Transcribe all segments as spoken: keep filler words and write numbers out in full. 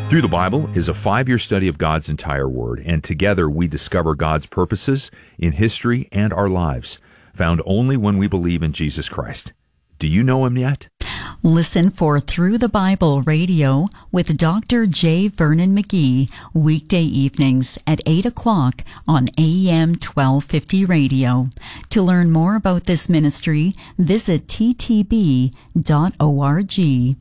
Through the Bible is a five-year study of God's entire Word, and together we discover God's purposes in history and our lives, found only when we believe in Jesus Christ. Do you know Him yet? Listen for Through the Bible Radio with Doctor J. Vernon McGee, weekday evenings at eight o'clock on A M twelve fifty Radio. To learn more about this ministry, visit t t b dot org.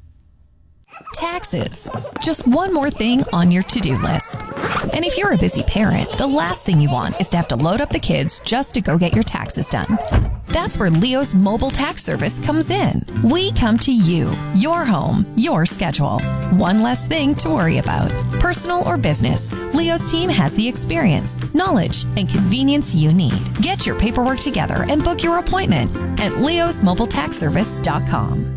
Taxes. Just one more thing on your to-do list. And if you're a busy parent, the last thing you want is to have to load up the kids just to go get your taxes done. That's where Leo's mobile tax service comes in. We come to you, your home, your schedule. One less thing to worry about. Personal or business, Leo's team has the experience, knowledge, and convenience you need. Get your paperwork together and book your appointment at leos mobile tax service dot com.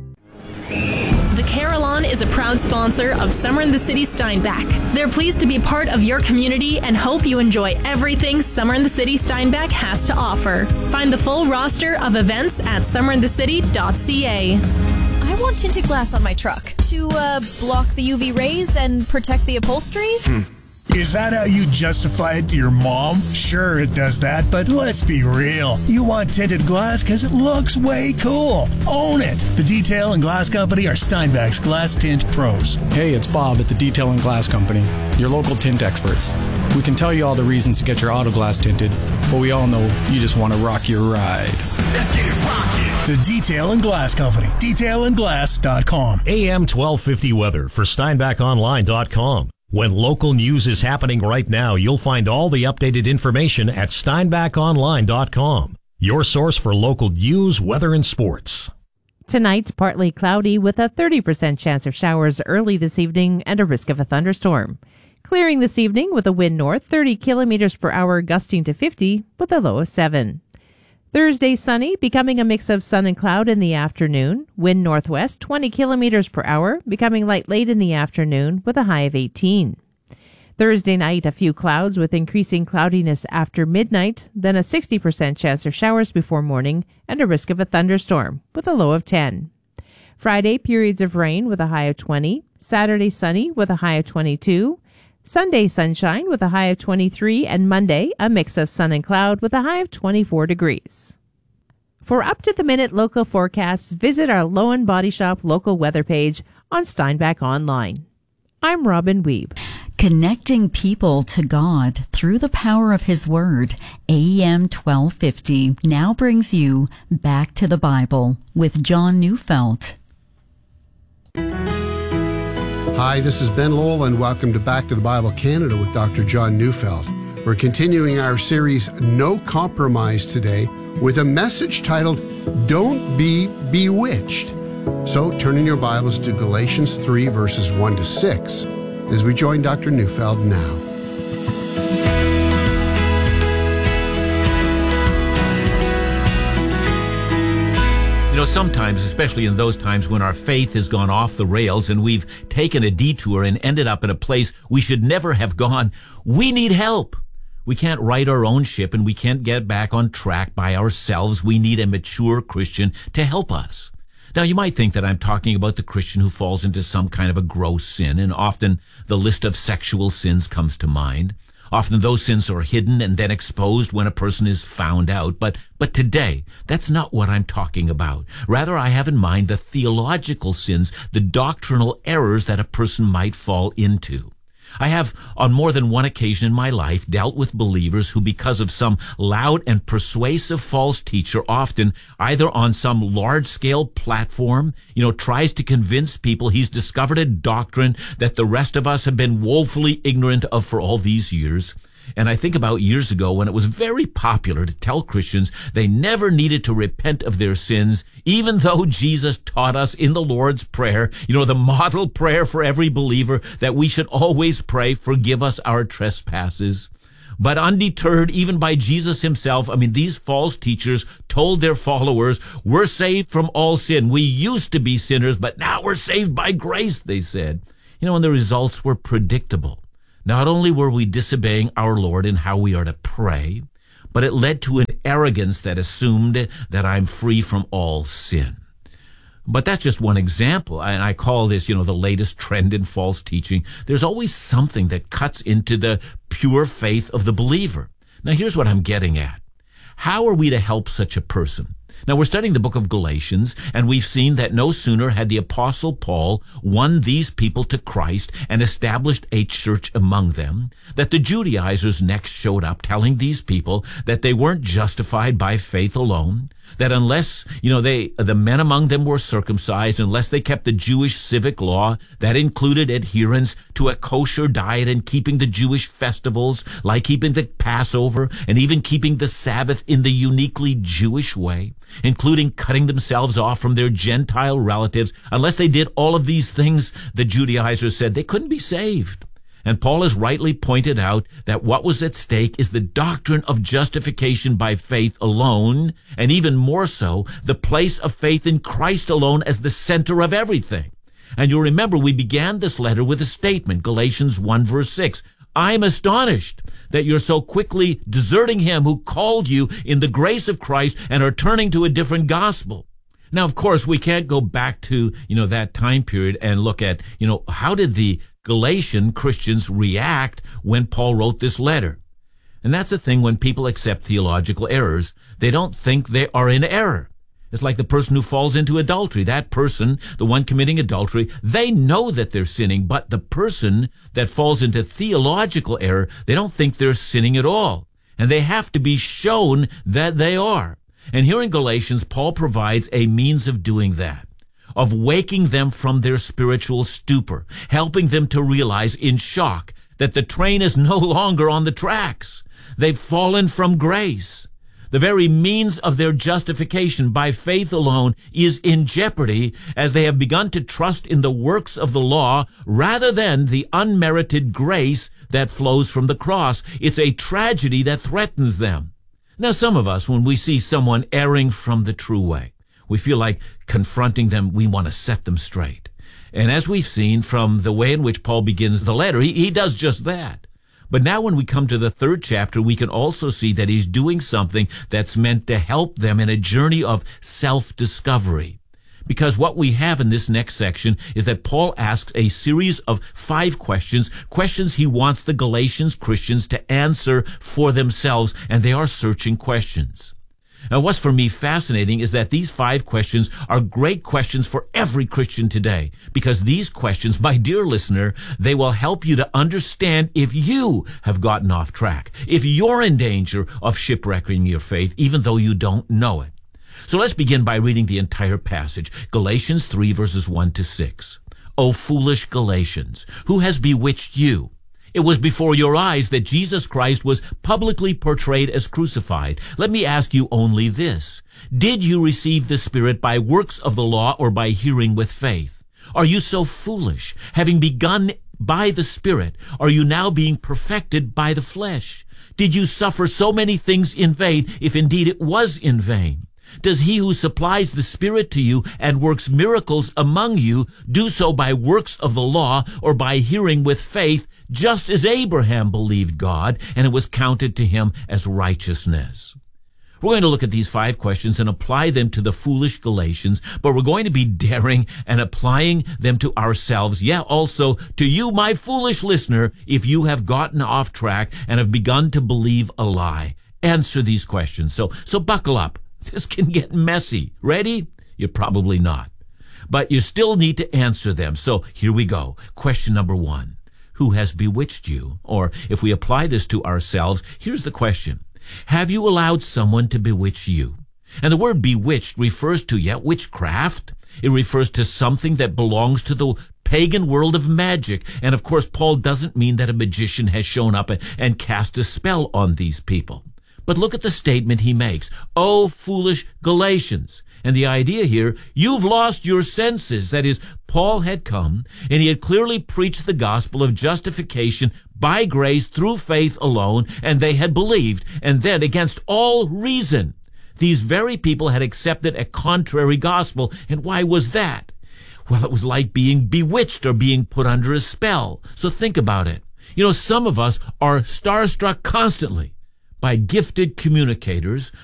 The Carillon is a proud sponsor of Summer in the City Steinbach. They're pleased to be part of your community and hope you enjoy everything Summer in the City Steinbach has to offer. Find the full roster of events at summer in the city dot c a. I want tinted glass on my truck to uh, block the U V rays and protect the upholstery. Hmm. Is that how you justify it to your mom? Sure, it does that, but let's be real. You want tinted glass because it looks way cool. Own it! The Detail and Glass Company are Steinbach's Glass Tint Pros. Hey, it's Bob at the Detail and Glass Company, your local tint experts. We can tell you all the reasons to get your auto glass tinted, but we all know you just want to rock your ride. Let's get it rockin'! The Detail and Glass Company. detail and glass dot com. A M twelve fifty weather for steinbach online dot com. When local news is happening right now, you'll find all the updated information at steinbach online dot com. Your source for local news, weather, and sports. Tonight, partly cloudy with a thirty percent chance of showers early this evening and a risk of a thunderstorm. Clearing this evening with a wind north thirty kilometers per hour gusting to fifty with a low of seven. Thursday sunny, becoming a mix of sun and cloud in the afternoon. Wind northwest twenty kilometers per hour, becoming light late in the afternoon with a high of eighteen. Thursday night, a few clouds with increasing cloudiness after midnight, then a sixty percent chance of showers before morning and a risk of a thunderstorm with a low of ten. Friday, periods of rain with a high of twenty. Saturday, sunny with a high of twenty-two. Sunday, sunshine with a high of twenty-three, and Monday, a mix of sun and cloud with a high of twenty-four degrees. For up-to-the-minute local forecasts, visit our Lowen Body Shop local weather page on Steinbach Online. I'm Robin Weeb. Connecting people to God through the power of His Word, A M twelve fifty now brings you Back to the Bible with John Neufeld. Hi, this is Ben Lowell, and welcome to Back to the Bible Canada with Doctor John Neufeld. We're continuing our series, No Compromise, today with a message titled, Don't Be Bewitched. So turn in your Bibles to Galatians three, verses one to six, as we join Doctor Neufeld now. You know, sometimes, especially in those times when our faith has gone off the rails and we've taken a detour and ended up in a place we should never have gone, we need help. We can't right our own ship and we can't get back on track by ourselves. We need a mature Christian to help us. Now, you might think that I'm talking about the Christian who falls into some kind of a gross sin, and often the list of sexual sins comes to mind. Often those sins are hidden and then exposed when a person is found out. But but today, that's not what I'm talking about. Rather, I have in mind the theological sins, the doctrinal errors that a person might fall into. I have, on more than one occasion in my life, dealt with believers who, because of some loud and persuasive false teacher, often either on some large-scale platform, you know, tries to convince people he's discovered a doctrine that the rest of us have been woefully ignorant of for all these years. And I think about years ago when it was very popular to tell Christians they never needed to repent of their sins, even though Jesus taught us in the Lord's Prayer, you know, the model prayer for every believer, that we should always pray, forgive us our trespasses. But undeterred even by Jesus himself, I mean, these false teachers told their followers, we're saved from all sin. We used to be sinners, but now we're saved by grace, they said. You know, and the results were predictable. Not only were we disobeying our Lord in how we are to pray, but it led to an arrogance that assumed that I'm free from all sin. But that's just one example, and I call this, you know, the latest trend in false teaching. There's always something that cuts into the pure faith of the believer. Now, here's what I'm getting at. How are we to help such a person? Now, we're studying the book of Galatians, and we've seen that no sooner had the Apostle Paul won these people to Christ and established a church among them, that the Judaizers next showed up telling these people that they weren't justified by faith alone, that unless, you know, they, the men among them were circumcised, unless they kept the Jewish civic law, that included adherence to a kosher diet and keeping the Jewish festivals, like keeping the Passover and even keeping the Sabbath in the uniquely Jewish way, including cutting themselves off from their Gentile relatives. Unless they did all of these things, the Judaizers said they couldn't be saved. And Paul has rightly pointed out that what was at stake is the doctrine of justification by faith alone, and even more so, the place of faith in Christ alone as the center of everything. And you'll remember we began this letter with a statement, Galatians one verse six. I'm astonished that you're so quickly deserting him who called you in the grace of Christ and are turning to a different gospel. Now, of course, we can't go back to, you know, that time period and look at, you know, how did the Galatian Christians react when Paul wrote this letter? And that's the thing when people accept theological errors. They don't think they are in error. It's like the person who falls into adultery. That person, the one committing adultery, they know that they're sinning, but the person that falls into theological error, they don't think they're sinning at all. And they have to be shown that they are. And here in Galatians, Paul provides a means of doing that, of waking them from their spiritual stupor, helping them to realize in shock that the train is no longer on the tracks. They've fallen from grace. The very means of their justification by faith alone is in jeopardy as they have begun to trust in the works of the law rather than the unmerited grace that flows from the cross. It's a tragedy that threatens them. Now, some of us, when we see someone erring from the true way, we feel like confronting them, we want to set them straight. And as we've seen from the way in which Paul begins the letter, he, he does just that. But now when we come to the third chapter, we can also see that he's doing something that's meant to help them in a journey of self-discovery. Because what we have in this next section is that Paul asks a series of five questions, questions he wants the Galatians Christians to answer for themselves, and they are searching questions. Now, what's for me fascinating is that these five questions are great questions for every Christian today, because these questions, my dear listener, they will help you to understand if you have gotten off track, if you're in danger of shipwrecking your faith, even though you don't know it. So let's begin by reading the entire passage, Galatians three, verses one to six. O foolish Galatians, who has bewitched you? It was before your eyes that Jesus Christ was publicly portrayed as crucified. Let me ask you only this. Did you receive the Spirit by works of the law or by hearing with faith? Are you so foolish? Having begun by the Spirit, are you now being perfected by the flesh? Did you suffer so many things in vain, if indeed it was in vain? Does he who supplies the Spirit to you and works miracles among you do so by works of the law or by hearing with faith, just as Abraham believed God and it was counted to him as righteousness? We're going to look at these five questions and apply them to the foolish Galatians, but we're going to be daring and applying them to ourselves. Yeah, also to you, my foolish listener, if you have gotten off track and have begun to believe a lie. Answer these questions. So, so buckle up. This can get messy. Ready? You're probably not. But you still need to answer them. So here we go. Question number one. Who has bewitched you? Or if we apply this to ourselves, here's the question. Have you allowed someone to bewitch you? And the word bewitched refers to, yeah, witchcraft. It refers to something that belongs to the pagan world of magic. And of course, Paul doesn't mean that a magician has shown up and cast a spell on these people. But look at the statement he makes. O foolish Galatians. And the idea here, you've lost your senses. That is, Paul had come, and he had clearly preached the gospel of justification by grace through faith alone, and they had believed. And then, against all reason, these very people had accepted a contrary gospel. And why was that? Well, it was like being bewitched or being put under a spell. So think about it. You know, some of us are starstruck constantly by gifted communicators